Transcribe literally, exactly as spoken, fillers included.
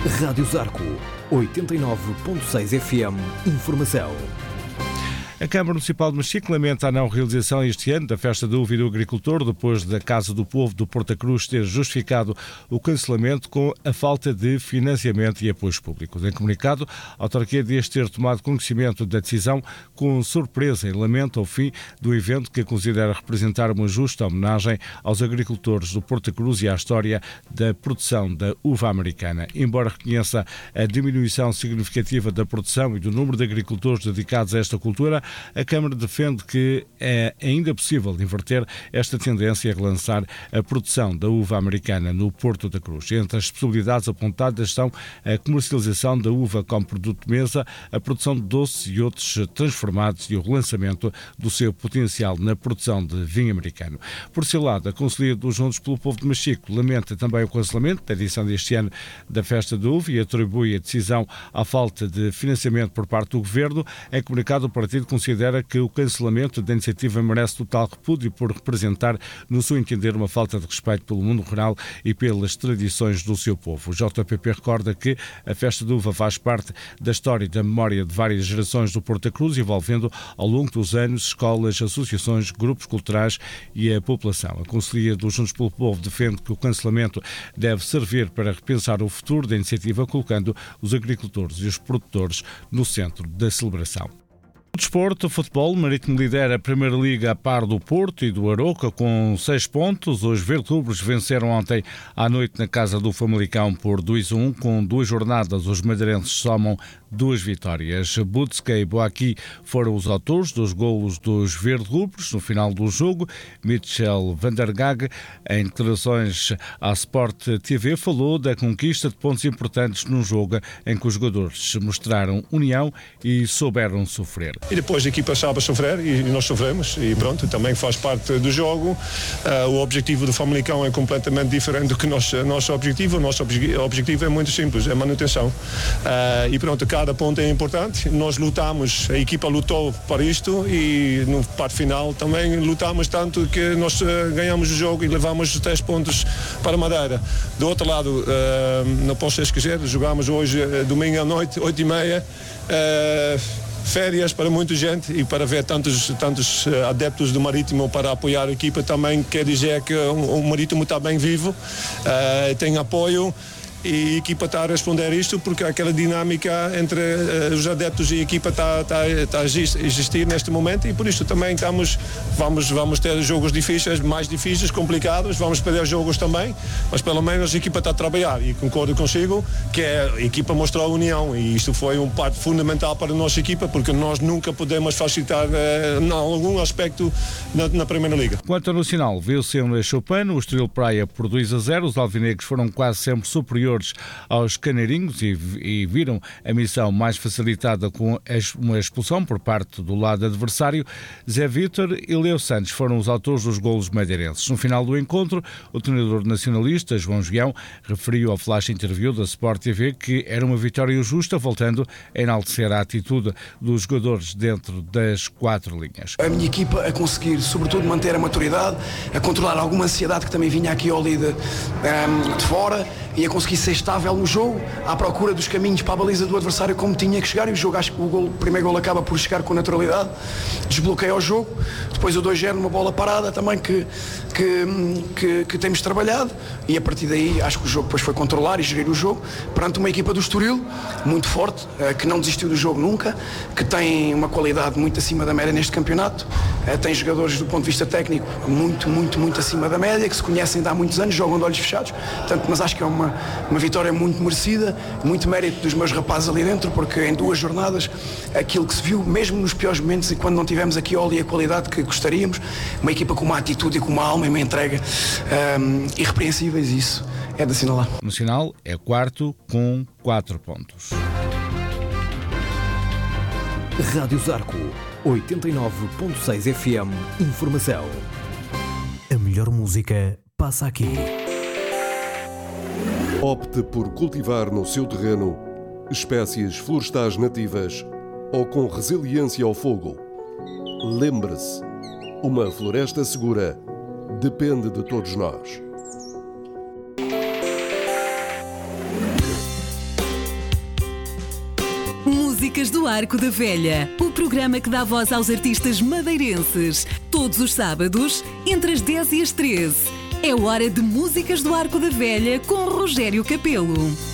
Rádio Zarco, oitenta e nove ponto seis F M, informação. A Câmara Municipal de Mexico lamenta a não realização este ano da Festa da Uva e do Agricultor, depois da Casa do Povo do Porta Cruz ter justificado o cancelamento com a falta de financiamento e apoios públicos. Em comunicado, a autarquia diz ter tomado conhecimento da decisão com surpresa e lamenta o fim do evento que considera representar uma justa homenagem aos agricultores do Porta Cruz e à história da produção da uva americana. Embora reconheça a diminuição significativa da produção e do número de agricultores dedicados a esta cultura, a Câmara defende que é ainda possível inverter esta tendência e relançar a produção da uva americana no Porto da Cruz. Entre as possibilidades apontadas estão a comercialização da uva como produto de mesa, a produção de doces e outros transformados e o relançamento do seu potencial na produção de vinho americano. Por seu lado, a Conselhia dos Juntos pelo Povo de Mexico lamenta também o cancelamento da edição deste ano da Festa da Uva e atribui a decisão à falta de financiamento por parte do Governo. Em comunicado, o partido considera que o cancelamento da iniciativa merece total repúdio por representar, no seu entender, uma falta de respeito pelo mundo rural e pelas tradições do seu povo. O J P P recorda que a Festa da Uva faz parte da história e da memória de várias gerações do Porta Cruz, envolvendo ao longo dos anos escolas, associações, grupos culturais e a população. A Conselhia dos Juntos pelo Povo defende que o cancelamento deve servir para repensar o futuro da iniciativa, colocando os agricultores e os produtores no centro da celebração. O desporto, o futebol, o Marítimo lidera a Primeira Liga a par do Porto e do Aroca com seis pontos. Os verde-rubros venceram ontem à noite na casa do Famalicão por dois a um. Com duas jornadas, os madeirenses somam duas vitórias. Butska e Boaqui foram os autores dos golos dos verde-rubros no final do jogo. Mitchell van der Gag, em declarações à Sport T V, falou da conquista de pontos importantes num jogo em que os jogadores mostraram união e souberam sofrer. E depois a equipa sabe sofrer e nós sofremos e pronto, também faz parte do jogo. Uh, o objetivo do Famalicão é completamente diferente do que o nosso, nosso objetivo. O nosso obje, objetivo é muito simples, é manutenção. Uh, e pronto, cada ponto é importante. Nós lutamos, a equipa lutou para isto e no parte final também lutamos tanto que nós uh, ganhamos o jogo e levamos três pontos para Madeira. Do outro lado, uh, não posso esquecer, jogamos hoje, uh, domingo à noite, oito e meia. Uh, Férias para muita gente e para ver tantos, tantos adeptos do Marítimo para apoiar a equipa também quer dizer que o, o Marítimo está bem vivo, uh, tem apoio. E a equipa está a responder a isto porque aquela dinâmica entre uh, os adeptos e a equipa está, está, está a existir neste momento e por isso também estamos, vamos, vamos ter jogos difíceis, mais difíceis, complicados, vamos perder jogos também, mas pelo menos a equipa está a trabalhar e concordo consigo que a equipa mostrou a união e isto foi um parte fundamental para a nossa equipa porque nós nunca podemos facilitar uh, em algum aspecto na, na Primeira Liga. Quanto ao Nacional, venceu no Chopin, o Estoril Praia por dois a zero, os alvinegros foram quase sempre superiores aos caneirinhos e, e viram a missão mais facilitada com uma expulsão por parte do lado adversário. Zé Vítor e Leo Santos foram os autores dos golos madeirenses. No final do encontro, o treinador nacionalista, João João, referiu ao flash interview da Sport T V que era uma vitória justa, voltando a enaltecer a atitude dos jogadores dentro das quatro linhas. A minha equipa a conseguir, sobretudo, manter a maturidade, a controlar alguma ansiedade que também vinha aqui ao líder um, de fora e a conseguir ser estável no jogo, à procura dos caminhos para a baliza do adversário como tinha que chegar e o jogo, acho que o, gol, o primeiro gol acaba por chegar com naturalidade, desbloqueia o jogo, depois o dois a zero numa bola parada também que, que, que, que temos trabalhado e a partir daí acho que o jogo depois foi controlar e gerir o jogo perante uma equipa do Estoril, muito forte, que não desistiu do jogo nunca, que tem uma qualidade muito acima da média neste campeonato, tem jogadores do ponto de vista técnico muito, muito, muito acima da média, que se conhecem de há muitos anos, jogam de olhos fechados, portanto, mas acho que é uma Uma, uma vitória muito merecida, muito mérito dos meus rapazes ali dentro, porque em duas jornadas aquilo que se viu, mesmo nos piores momentos e quando não tivemos aqui a a qualidade que gostaríamos, uma equipa com uma atitude e com uma alma e uma entrega um, irrepreensíveis, isso é de assinalar. O Nacional é quarto com quatro pontos. Rádio Zarco, oitenta e nove ponto seis F M, informação. A melhor música passa aqui. Opte por cultivar no seu terreno espécies florestais nativas ou com resiliência ao fogo. Lembre-se, uma floresta segura depende de todos nós. Músicas do Arco da Velha, o programa que dá voz aos artistas madeirenses. Todos os sábados, entre as dez e as treze. É hora de Músicas do Arco da Velha com Rogério Capelo.